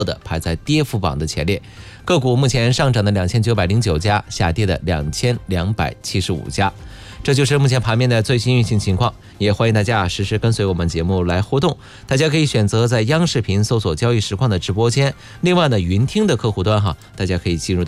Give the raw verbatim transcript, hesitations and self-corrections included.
的排在跌幅榜的前列，个股目前上涨的两千九百零九家，下跌的两千两百七十五家。这就是目前盘面的最新运行情况，也欢迎大家实时跟随我们节目来互动。大家可以选择在央视频搜索交易实况的直播间，另外呢，云听的客户端哈，大家可以进入到